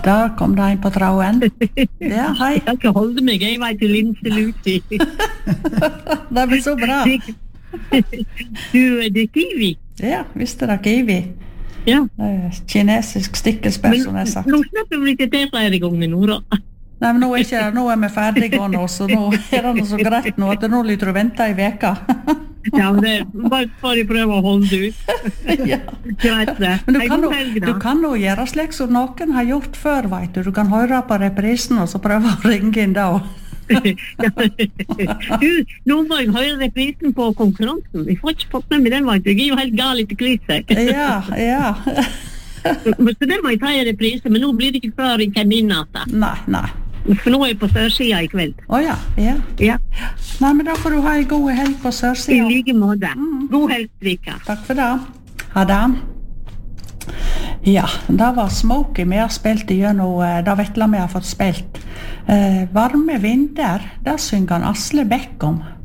Der kom det en på trauen. Ja, hei. Jeg skal holde meg, jeg vet til Linse Luti. Det blir så bra. Det er kiwi. Ja, visste det kiwi. Ja. Kinesisk stikkelsbær, som jeg sagt. Nå slipper vi ikke til flere ganger nå, da. Nei, men nå er vi ferdige nå, så nå er det noe så greit nå, at nå lyder du vente i veka. Ja, men det bare prøve å holde ut. Ja. Greit det. Men du kan jo gjøre slik som noen har gjort før, vet du. Du kan høre på reprisen og så prøve å ringe inn da. Du, nå må jeg høre reprisen på konkurransen. Jeg får ikke fått med meg den, vet du. Jeg er jo helt gal etter kliset. Ja. Så det må jeg ta i reprise, men nå blir det ikke før jeg kommer inn etter. Nei. For nå er jeg på sørsida i kveld. Ja. Nei, men da får du ha en god helg på sørsida. I like måte. God helg, Rika. Takk for det. Ha det. Ja, det var Smokey vi har spilt igjennom, det Vetla vi har fått spilt. Varme vinder, det synger han Asle Bekk om.